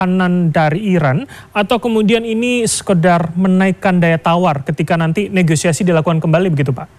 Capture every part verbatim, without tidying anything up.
tekanan dari Iran atau kemudian ini sekedar menaikkan daya tawar ketika nanti negosiasi dilakukan kembali begitu Pak?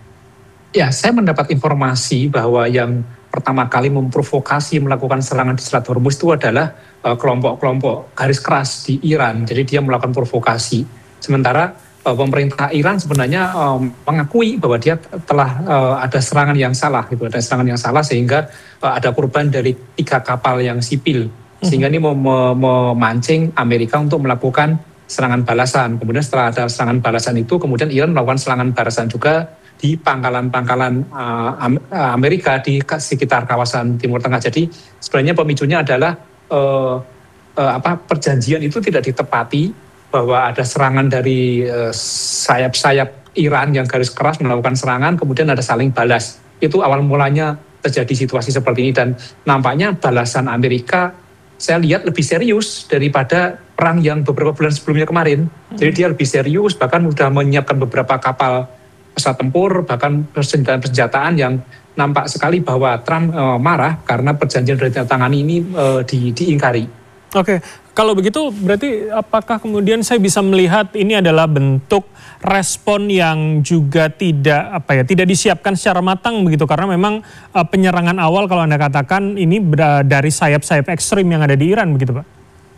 Ya, saya mendapat informasi bahwa yang pertama kali memprovokasi melakukan serangan di Selat Hormuz itu adalah uh, kelompok-kelompok garis keras di Iran. Jadi dia melakukan provokasi. Sementara uh, pemerintah Iran sebenarnya uh, mengakui bahwa dia telah uh, ada serangan yang salah, gitu. Ada serangan yang salah sehingga uh, ada korban dari tiga kapal yang sipil. Sehingga ini memancing Amerika untuk melakukan serangan balasan. Kemudian setelah ada serangan balasan itu, kemudian Iran melakukan serangan balasan juga di pangkalan-pangkalan uh, Amerika di sekitar kawasan Timur Tengah. Jadi sebenarnya pemicunya adalah uh, uh, apa perjanjian itu tidak ditepati, bahwa ada serangan dari uh, sayap-sayap Iran yang garis keras melakukan serangan, kemudian ada saling balas. Itu awal mulanya terjadi situasi seperti ini, dan nampaknya balasan Amerika saya lihat lebih serius daripada perang yang beberapa bulan sebelumnya kemarin. Jadi dia lebih serius, bahkan sudah menyiapkan beberapa kapal pesawat tempur, bahkan persenjataan yang nampak sekali bahwa Trump e, marah karena perjanjian yang ditandatangani ini e, di, diingkari. Oke, kalau begitu berarti apakah kemudian saya bisa melihat ini adalah bentuk respon yang juga tidak apa ya tidak disiapkan secara matang begitu, karena memang uh, penyerangan awal kalau Anda katakan ini dari sayap-sayap ekstrim yang ada di Iran begitu Pak?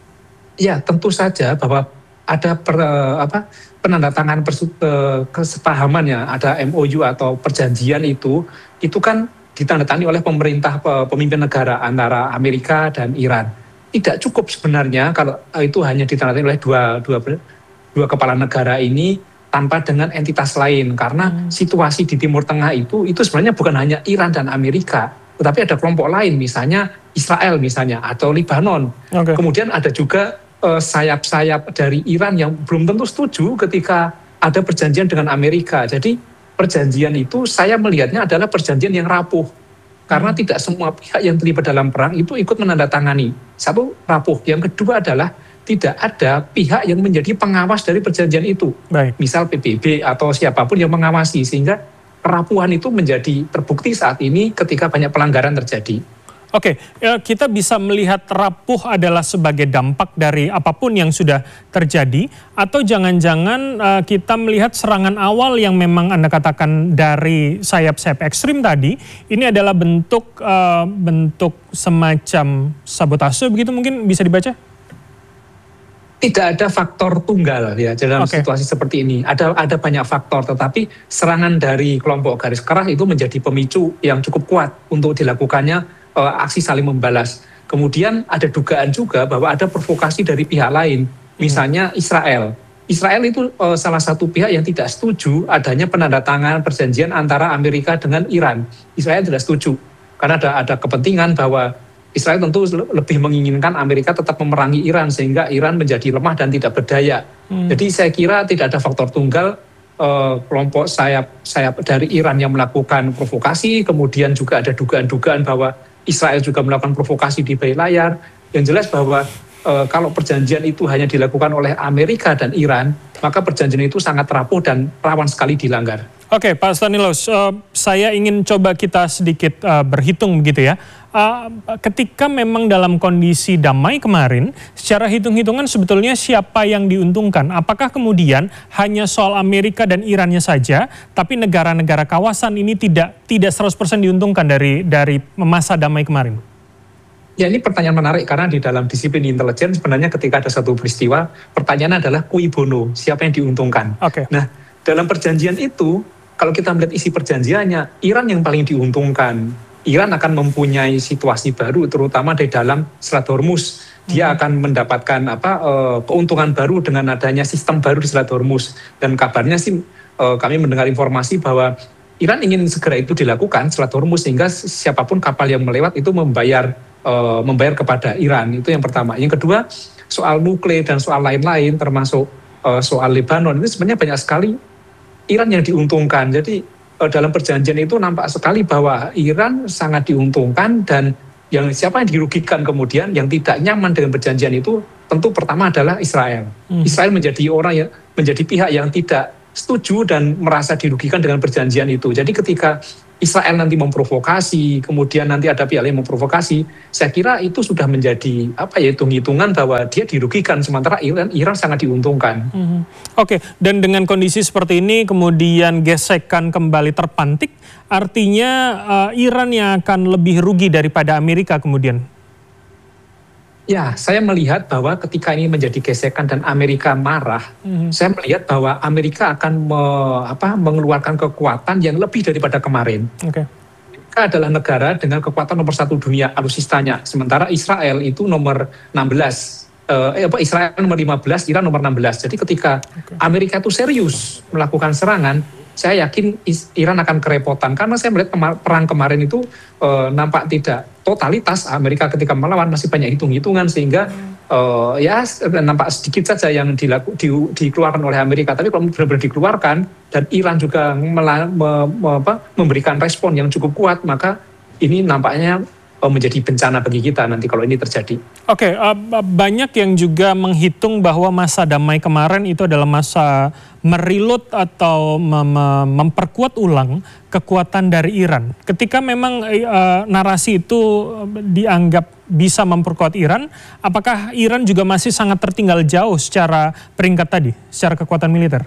Ya, tentu saja bahwa ada per, apa penandatangan kesepahamannya, ada M O U atau perjanjian itu, itu kan ditandatangani oleh pemerintah pemimpin negara antara Amerika dan Iran. Tidak cukup sebenarnya kalau itu hanya ditandatangani oleh dua, dua, dua kepala negara ini tanpa dengan entitas lain. Karena hmm. situasi di Timur Tengah itu, itu sebenarnya bukan hanya Iran dan Amerika, tetapi ada kelompok lain, misalnya Israel misalnya, atau Lebanon. Okay. Kemudian ada juga uh, sayap-sayap dari Iran yang belum tentu setuju ketika ada perjanjian dengan Amerika. Jadi perjanjian itu saya melihatnya adalah perjanjian yang rapuh. Karena tidak semua pihak yang terlibat dalam perang itu ikut menandatangani. Satu, rapuh. Yang kedua adalah tidak ada pihak yang menjadi pengawas dari perjanjian itu. Baik. Misal P B B atau siapapun yang mengawasi. Sehingga kerapuhan itu menjadi terbukti saat ini ketika banyak pelanggaran terjadi. Oke, kita bisa melihat rapuh adalah sebagai dampak dari apapun yang sudah terjadi, atau jangan-jangan uh, kita melihat serangan awal yang memang Anda katakan dari sayap-sayap ekstrim tadi, ini adalah bentuk uh, bentuk semacam sabotase begitu mungkin bisa dibaca? Tidak ada faktor tunggal ya dalam okay. situasi seperti ini. Ada ada banyak faktor, tetapi serangan dari kelompok garis keras itu menjadi pemicu yang cukup kuat untuk dilakukannya uh, aksi saling membalas. Kemudian ada dugaan juga bahwa ada provokasi dari pihak lain, misalnya Israel. Israel itu uh, salah satu pihak yang tidak setuju adanya penandatanganan perjanjian antara Amerika dengan Iran. Israel tidak setuju karena ada ada kepentingan bahwa Israel tentu lebih menginginkan Amerika tetap memerangi Iran sehingga Iran menjadi lemah dan tidak berdaya. Hmm. Jadi saya kira tidak ada faktor tunggal, eh, kelompok sayap sayap dari Iran yang melakukan provokasi, kemudian juga ada dugaan-dugaan bahwa Israel juga melakukan provokasi di bawah layar. Yang jelas bahwa eh, kalau perjanjian itu hanya dilakukan oleh Amerika dan Iran, maka perjanjian itu sangat rapuh dan rawan sekali dilanggar. Oke, Pak Stanislaus, uh, saya ingin coba kita sedikit uh, berhitung begitu ya. Uh, ketika memang dalam kondisi damai kemarin, secara hitung-hitungan sebetulnya siapa yang diuntungkan? Apakah kemudian hanya soal Amerika dan Irannya saja, tapi negara-negara kawasan ini tidak tidak seratus persen diuntungkan dari dari masa damai kemarin? Ya, ini pertanyaan menarik karena di dalam disiplin intelijen sebenarnya ketika ada satu peristiwa, pertanyaan adalah cui bono, siapa yang diuntungkan? Oke. Nah, dalam perjanjian itu, kalau kita melihat isi perjanjiannya, Iran yang paling diuntungkan. Iran akan mempunyai situasi baru, terutama di dalam Selat Hormuz. Dia hmm. akan mendapatkan apa uh, keuntungan baru dengan adanya sistem baru di Selat Hormuz. Dan kabarnya sih uh, kami mendengar informasi bahwa Iran ingin segera itu dilakukan Selat Hormuz sehingga siapapun kapal yang melewat itu membayar uh, membayar kepada Iran. Itu yang pertama. Yang kedua, soal nuklir dan soal lain-lain, termasuk uh, soal Lebanon, itu sebenarnya banyak sekali Iran yang diuntungkan. Jadi dalam perjanjian itu nampak sekali bahwa Iran sangat diuntungkan, dan yang siapa yang dirugikan kemudian yang tidak nyaman dengan perjanjian itu tentu pertama adalah Israel. Hmm. Israel menjadi orang yang menjadi pihak yang tidak setuju dan merasa dirugikan dengan perjanjian itu. Jadi ketika Israel nanti memprovokasi, kemudian nanti ada pihak yang memprovokasi, saya kira itu sudah menjadi apa ya hitung-hitungan bahwa dia dirugikan, sementara Iran Iran sangat diuntungkan. Mm-hmm. Oke, okay. Dan dengan kondisi seperti ini kemudian gesekan kembali terpantik, artinya uh, Iran yang akan lebih rugi daripada Amerika kemudian. Ya, saya melihat bahwa ketika ini menjadi gesekan dan Amerika marah, mm-hmm. saya melihat bahwa Amerika akan me, apa, mengeluarkan kekuatan yang lebih daripada kemarin. Okay. Amerika adalah negara dengan kekuatan nomor satu dunia alutsistanya, sementara Israel itu nomor enam belas. Eh, apa, Israel nomor lima belas, Iran nomor enam belas. Jadi ketika okay. Amerika itu serius melakukan serangan, saya yakin Iran akan kerepotan karena saya melihat kemar perang kemarin itu uh, nampak tidak totalitas. Amerika ketika melawan masih banyak hitung-hitungan sehingga uh, ya nampak sedikit saja yang dilaku, di, dikeluarkan oleh Amerika. Tapi kalau benar-benar dikeluarkan dan Iran juga mela, me, me, apa, memberikan respon yang cukup kuat, maka ini nampaknya menjadi bencana bagi kita nanti kalau ini terjadi. Oke, okay, uh, banyak yang juga menghitung bahwa masa damai kemarin itu adalah masa mereload atau mem memperkuat ulang kekuatan dari Iran. Ketika memang uh, narasi itu dianggap bisa memperkuat Iran, apakah Iran juga masih sangat tertinggal jauh secara peringkat tadi, secara kekuatan militer?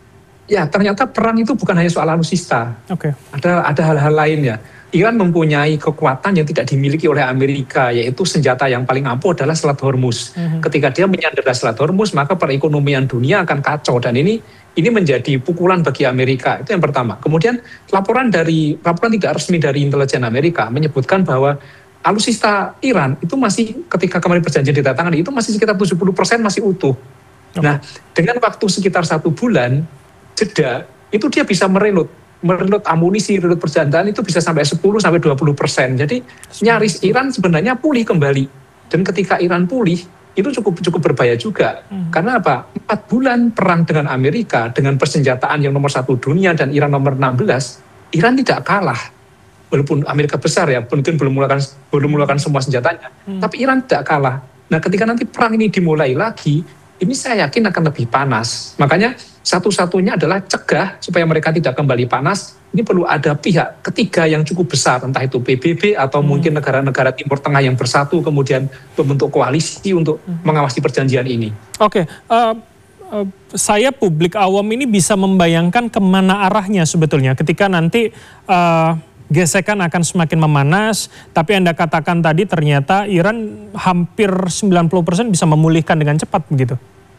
Ya, ternyata perang itu bukan hanya soal alutsista. Oke. Okay. Ada ada hal-hal lain ya. Iran mempunyai kekuatan yang tidak dimiliki oleh Amerika, yaitu senjata yang paling ampuh adalah Selat Hormuz. Mm-hmm. Ketika dia menyandera Selat Hormuz, maka perekonomian dunia akan kacau, dan ini ini menjadi pukulan bagi Amerika. Itu yang pertama. Kemudian laporan dari laporan tidak resmi dari intelijen Amerika menyebutkan bahwa alutsista Iran itu masih ketika kemarin perjanjian ditandatangani itu masih sekitar tujuh puluh persen masih utuh. Okay. Nah, dengan waktu sekitar satu bulan jeda, itu dia bisa mereload. Mereload amunisi, reload persenjataan itu bisa sampai sepuluh sampai dua puluh persen. Jadi nyaris Iran sebenarnya pulih kembali. Dan ketika Iran pulih, itu cukup cukup berbahaya juga. Hmm. Karena apa? Empat bulan perang dengan Amerika, dengan persenjataan yang nomor satu dunia dan Iran nomor enam belas, Iran tidak kalah. Walaupun Amerika besar ya, mungkin belum menggunakan belum menggunakan semua senjatanya. Hmm. Tapi Iran tidak kalah. Nah, ketika nanti perang ini dimulai lagi, ini saya yakin akan lebih panas. Makanya satu-satunya adalah cegah supaya mereka tidak kembali panas. Ini perlu ada pihak ketiga yang cukup besar, entah itu P B B atau hmm. mungkin negara-negara Timur Tengah yang bersatu kemudian membentuk koalisi untuk hmm. mengawasi perjanjian ini. Oke, okay. uh, uh, saya publik awam ini bisa membayangkan kemana arahnya sebetulnya ketika nanti uh, gesekan akan semakin memanas, tapi Anda katakan tadi ternyata Iran hampir sembilan puluh persen bisa memulihkan dengan cepat begitu.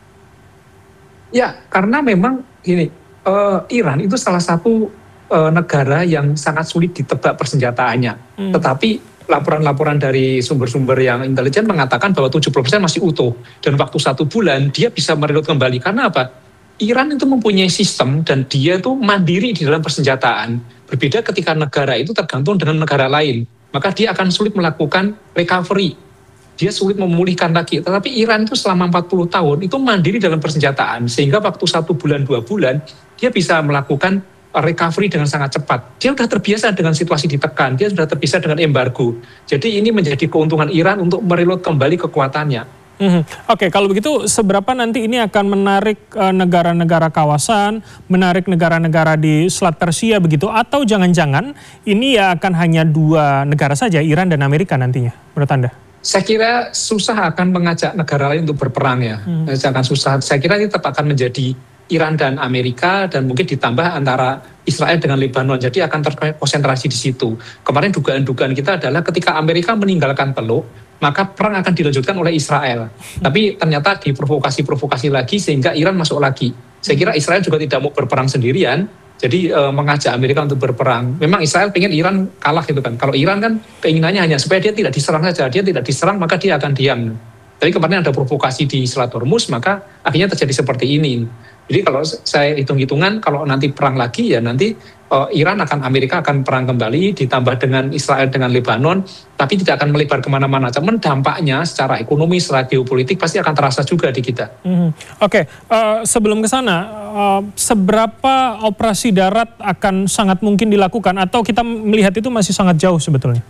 Ya, karena memang gini, uh, Iran itu salah satu uh, negara yang sangat sulit ditebak persenjataannya. Hmm. Tetapi laporan-laporan dari sumber-sumber yang intelijen mengatakan bahwa tujuh puluh persen masih utuh. Dan waktu satu bulan dia bisa mereload kembali. Karena apa? Iran itu mempunyai sistem dan dia itu mandiri di dalam persenjataan. Berbeda ketika negara itu tergantung dengan negara lain. Maka dia akan sulit melakukan recovery. Dia sulit memulihkan lagi. Tetapi Iran itu selama empat puluh tahun itu mandiri dalam persenjataan. Sehingga waktu satu bulan, dua bulan, dia bisa melakukan recovery dengan sangat cepat. Dia sudah terbiasa dengan situasi ditekan. Dia sudah terbiasa dengan embargo. Jadi ini menjadi keuntungan Iran untuk mereload kembali kekuatannya. Hmm. Oke, okay, kalau begitu seberapa nanti ini akan menarik negara-negara uh, kawasan, menarik negara-negara di Selat Persia begitu, atau jangan-jangan ini ya akan hanya dua negara saja, Iran dan Amerika nantinya, menurut Anda? Saya kira susah akan mengajak negara lain untuk berperang ya. Hmm. Akan susah. Saya kira ini tetap akan menjadi Iran dan Amerika dan mungkin ditambah antara Israel dengan Lebanon. Jadi akan terkonsentrasi di situ. Kemarin dugaan-dugaan kita adalah ketika Amerika meninggalkan Teluk, maka perang akan dilanjutkan oleh Israel. Hmm. Tapi ternyata diprovokasi-provokasi lagi sehingga Iran masuk lagi. Saya kira Israel juga tidak mau berperang sendirian. Jadi e, mengajak Amerika untuk berperang. Memang Israel pengen Iran kalah gitu kan. Kalau Iran kan keinginannya hanya supaya dia tidak diserang saja. Dia tidak diserang maka dia akan diam. Tapi kemarin ada provokasi di Selat Hormuz maka akhirnya terjadi seperti ini. Jadi kalau saya hitung-hitungan kalau nanti perang lagi ya nanti e, Iran akan Amerika akan perang kembali ditambah dengan Israel dengan Lebanon. Tapi tidak akan melebar kemana-mana. Cuman dampaknya secara ekonomi, secara geopolitik pasti akan terasa juga di kita. Mm-hmm. Oke, okay. uh, sebelum ke sana, uh, seberapa operasi darat akan sangat mungkin dilakukan atau kita melihat itu masih sangat jauh sebetulnya?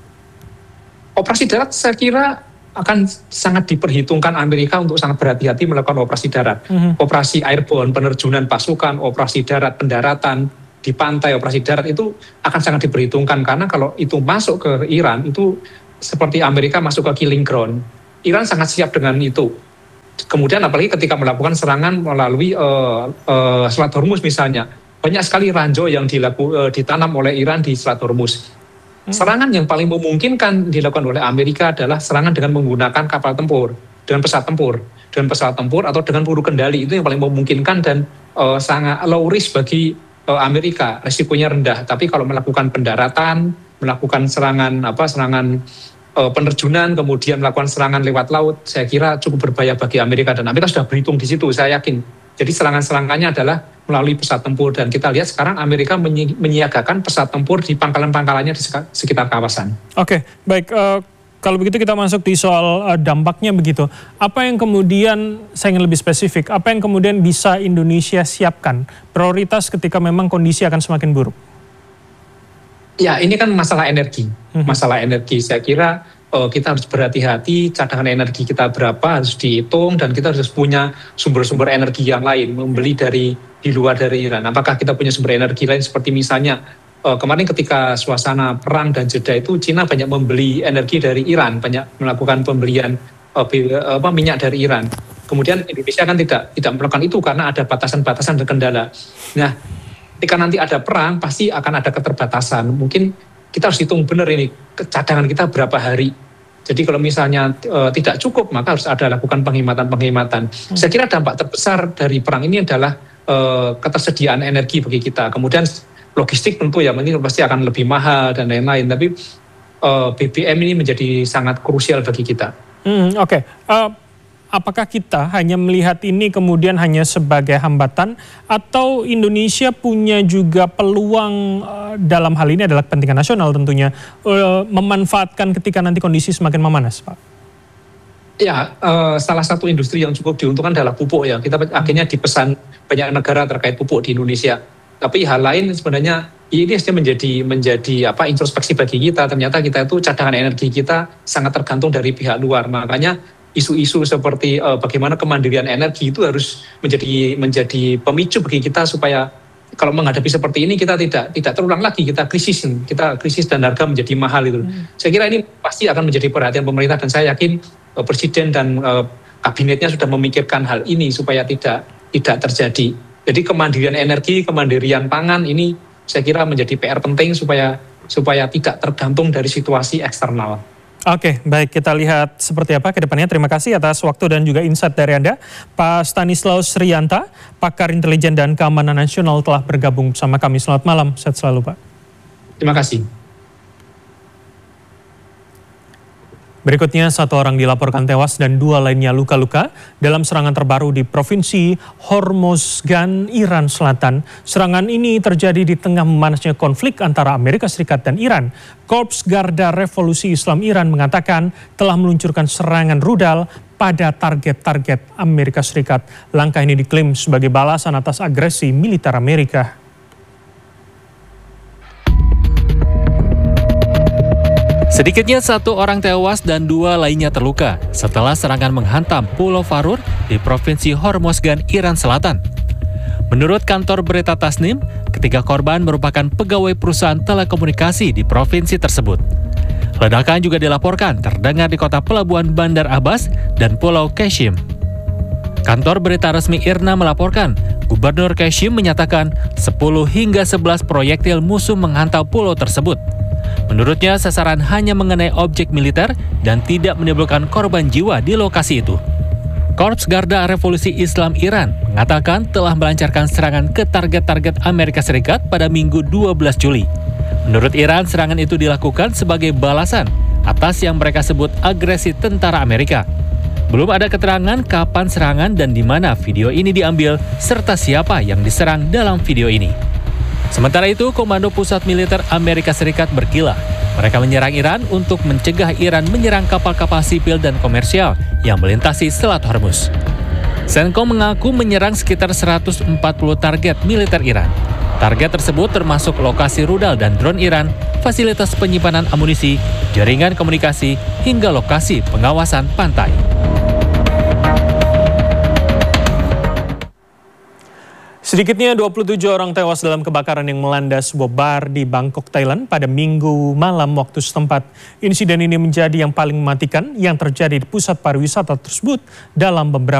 Operasi darat saya kira akan sangat diperhitungkan Amerika untuk sangat berhati-hati melakukan operasi darat. Mm-hmm. Operasi airborne, penerjunan pasukan, operasi darat, pendaratan, di pantai, operasi darat itu akan sangat diperhitungkan, karena kalau itu masuk ke Iran itu seperti Amerika masuk ke killing ground. Iran sangat siap dengan itu. Kemudian apalagi ketika melakukan serangan melalui uh, uh, Selat Hormuz misalnya, banyak sekali ranjau yang dilaku, uh, ditanam oleh Iran di Selat Hormuz. Hmm. Serangan yang paling memungkinkan dilakukan oleh Amerika adalah serangan dengan menggunakan kapal tempur, dengan pesawat tempur, dengan pesawat tempur atau dengan peluru kendali. Itu yang paling memungkinkan dan uh, sangat low risk bagi uh, Amerika, risikonya rendah. Tapi kalau melakukan pendaratan, melakukan serangan apa serangan uh, penerjunan, kemudian melakukan serangan lewat laut, saya kira cukup berbahaya bagi Amerika, dan Amerika sudah berhitung di situ, saya yakin. Jadi serangan-serangannya adalah melalui pesawat tempur, dan kita lihat sekarang Amerika menyi- menyiagakan pesawat tempur di pangkalan-pangkalannya di sekitar kawasan. Oke, baik. Uh, kalau begitu kita masuk di soal uh, dampaknya begitu. Apa yang kemudian, saya ingin lebih spesifik, apa yang kemudian bisa Indonesia siapkan prioritas ketika memang kondisi akan semakin buruk? Ya, ini kan masalah energi. Hmm. Masalah energi, saya kira uh, kita harus berhati-hati, cadangan energi kita berapa harus dihitung, dan kita harus punya sumber-sumber energi yang lain, membeli dari di luar dari Iran. Apakah kita punya sumber energi lain seperti misalnya uh, kemarin ketika suasana perang dan jeda itu, Cina banyak membeli energi dari Iran, banyak melakukan pembelian uh, apa, minyak dari Iran. Kemudian Indonesia kan tidak tidak melakukan itu karena ada batasan-batasan dan kendala. Nah, ketika nanti ada perang pasti akan ada keterbatasan. Mungkin kita harus hitung benar ini cadangan kita berapa hari. Jadi kalau misalnya e, tidak cukup, maka harus ada lakukan penghematan-penghematan. Hmm. Saya kira dampak terbesar dari perang ini adalah e, ketersediaan energi bagi kita. Kemudian logistik tentu ya, ini pasti akan lebih mahal dan lain-lain. Tapi e, B B M ini menjadi sangat krusial bagi kita. Hmm, Oke. Okay. Uh... Apakah kita hanya melihat ini kemudian hanya sebagai hambatan, atau Indonesia punya juga peluang uh, dalam hal ini adalah kepentingan nasional tentunya, uh, memanfaatkan ketika nanti kondisi semakin memanas, Pak? Ya, uh, salah satu industri yang cukup diuntungkan adalah pupuk ya. Kita akhirnya dipesan banyak negara terkait pupuk di Indonesia. Tapi hal lain sebenarnya ini sudah menjadi menjadi apa introspeksi bagi kita. Ternyata kita itu cadangan energi kita sangat tergantung dari pihak luar. Makanya isu-isu seperti uh, bagaimana kemandirian energi itu harus menjadi menjadi pemicu bagi kita supaya kalau menghadapi seperti ini kita tidak tidak terulang lagi, kita krisis kita krisis dan harga menjadi mahal itu. Hmm. Saya kira ini pasti akan menjadi perhatian pemerintah, dan saya yakin uh, presiden dan uh, kabinetnya sudah memikirkan hal ini supaya tidak tidak terjadi. Jadi kemandirian energi, kemandirian pangan ini saya kira menjadi P R penting supaya supaya tidak tergantung dari situasi eksternal. Oke, baik, kita lihat seperti apa ke depannya. Terima kasih atas waktu dan juga insight dari Anda. Pak Stanislaus Rianta, pakar intelijen dan keamanan nasional, telah bergabung bersama kami. Selamat malam, sehat selalu Pak. Terima kasih. Berikutnya, satu orang dilaporkan tewas dan dua lainnya luka-luka dalam serangan terbaru di Provinsi Hormozgan, Iran Selatan. Serangan ini terjadi di tengah memanasnya konflik antara Amerika Serikat dan Iran. Korps Garda Revolusi Islam Iran mengatakan telah meluncurkan serangan rudal pada target-target Amerika Serikat. Langkah ini diklaim sebagai balasan atas agresi militer Amerika. Sedikitnya satu orang tewas dan dua lainnya terluka setelah serangan menghantam Pulau Farur di Provinsi Hormozgan, Iran Selatan. Menurut kantor berita Tasnim, ketiga korban merupakan pegawai perusahaan telekomunikasi di provinsi tersebut. Ledakan juga dilaporkan terdengar di kota pelabuhan Bandar Abbas dan Pulau Qashim. Kantor berita resmi I R N A melaporkan, Gubernur Qashim menyatakan sepuluh hingga sebelas proyektil musuh menghantam pulau tersebut. Menurutnya, sasaran hanya mengenai objek militer dan tidak menimbulkan korban jiwa di lokasi itu. Korps Garda Revolusi Islam Iran mengatakan telah melancarkan serangan ke target-target Amerika Serikat pada Minggu dua belas Juli. Menurut Iran, serangan itu dilakukan sebagai balasan atas yang mereka sebut agresi tentara Amerika. Belum ada keterangan kapan serangan dan di mana video ini diambil, serta siapa yang diserang dalam video ini. Sementara itu, Komando Pusat Militer Amerika Serikat berkilah. Mereka menyerang Iran untuk mencegah Iran menyerang kapal-kapal sipil dan komersial yang melintasi Selat Hormuz. CENTCOM mengaku menyerang sekitar seratus empat puluh target militer Iran. Target tersebut termasuk lokasi rudal dan drone Iran, fasilitas penyimpanan amunisi, jaringan komunikasi, hingga lokasi pengawasan pantai. Sedikitnya dua puluh tujuh orang tewas dalam kebakaran yang melanda sebuah bar di Bangkok, Thailand pada Minggu malam waktu setempat. Insiden ini menjadi yang paling mematikan yang terjadi di pusat pariwisata tersebut dalam beberapa